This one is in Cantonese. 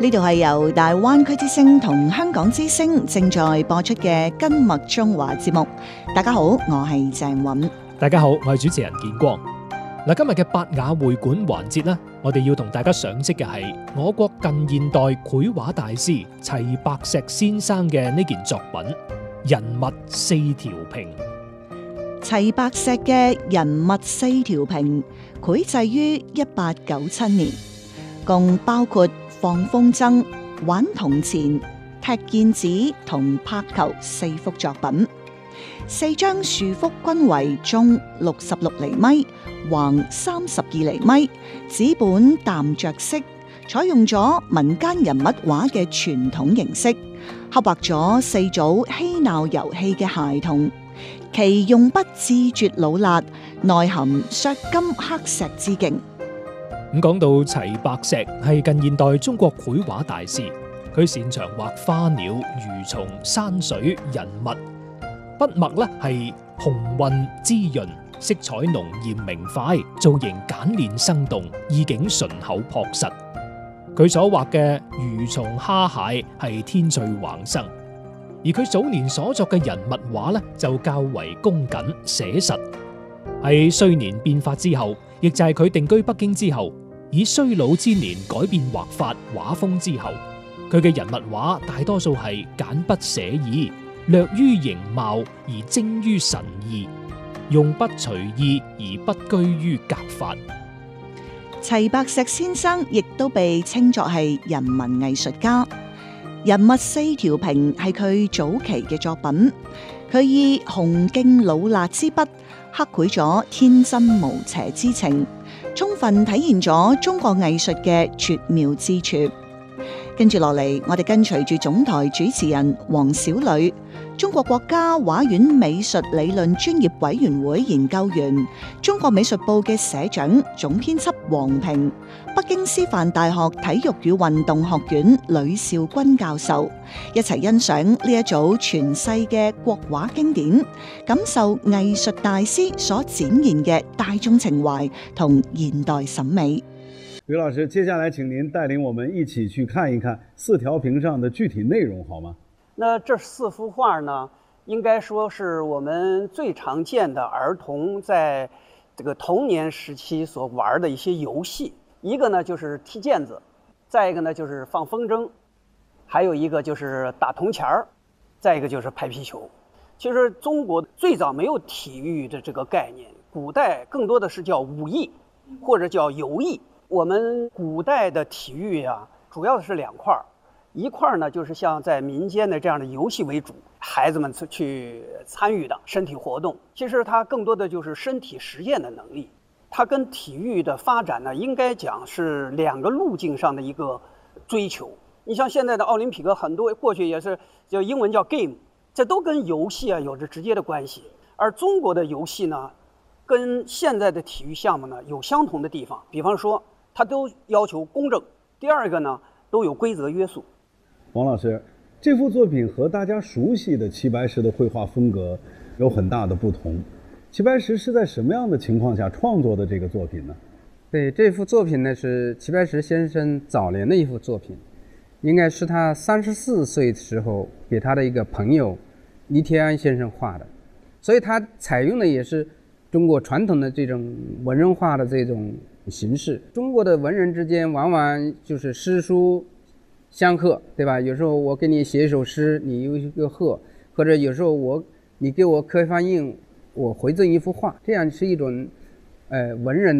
呢度係由大灣區之聲同香港之聲正在播出嘅《根脈中華》節目。大家好，我係鄭韻。 大家好，我係主持人建光。嗱，今日嘅百雅會館環節呢，我哋要同大家賞識嘅係我國近現代繪畫大師齊白石先生嘅呢件作品《人物四條屏》。 齊白石嘅《人物四條屏》繪製於1897年，共包括放風箏、玩銅錢、踢毽子同拍球4幅作品。4張豎幅均為縱66厘米、橫32厘米，紙本淡着色，採用咗民間人物畫嘅傳統形式，刻畫咗4組嬉鬧遊戲嘅孩童，其用筆自絕老辣，內含削金刻石之勁。 咁講到齊白石係近現代中國繪畫大師，佢擅長畫花鳥、魚蟲、山水、人物，筆墨呢係紅暈滋潤，色彩濃豔明快，造型簡練生動，意境順口樸實。佢所畫嘅魚蟲蝦蟹係天趣橫生，而佢早年所作嘅人物畫呢就較為恭謹寫實。喺衰年變法之後，亦就係佢定居北京之後，以衰老之年改變畫法畫風之後，佢嘅人物畫大多數係簡筆寫意，略於形貌而精於神意，用筆隨意而不拘於格法。 齊白石先生亦都被稱作係人文藝術家。人物四條屏係佢早期嘅作品，佢以雄勁老辣之筆刻繪咗天真無邪之情，充分體現咗中國藝術嘅絕妙之處。跟住落嚟，我哋跟隨住總台主持人黃小磊，中國國家畫院美術理論專業委員會研究員，中國美術報嘅社長、總編輯黃平，北京師範大學體育與運動學院呂兆軍教授，一齊欣賞呢一組傳世嘅國畫經典，感受藝術大師所展現嘅大眾情懷同現代審美。 呂老師，接下來請您帶領我們一起去看一看四條屏上的具體內容，好嗎？ 那這4幅畫呢，應該說是我們最常見的兒童在這個童年時期所玩的一些遊戲。一個呢就是踢毽子，再一個呢就是放風箏，還有一個就是打銅錢兒，再一個就是拍皮球。其實中國最早沒有體育的這個概念，古代更多的是叫武藝或者叫遊藝。我們古代的體育啊，主要是2塊，一塊呢就是像在民間的這樣的遊戲為主，孩子們去參與的身體活動，其實它更多的就是身體實驗的能力。它跟體育的發展呢，應該講是2個路徑上的一個追求。你像現在的奧林匹克，很多過去也是就英文叫 game， 這都跟遊戲啊有着直接的關係。而中國的遊戲呢，跟現在的體育項目呢有相同的地方，比方說它都要求公正，第二個呢都有規則約束。 王老師，這幅作品和大家熟悉的齊白石的繪畫風格有很大的不同。齊白石是在什麼樣的情況下創作的這個作品呢？ 對，這幅作品呢是齊白石先生早年的一幅作品，應該是他34歲的時候給他的一個朋友倪天安先生畫的，所以他採用的也是中國傳統的這種文人畫的這種形式。中國的文人之間往往就是詩書相和，對吧？有時候我給你寫一首詩，你有一個和，或者有時候你給我刻一方印，我回贈一幅畫，這樣是一種文人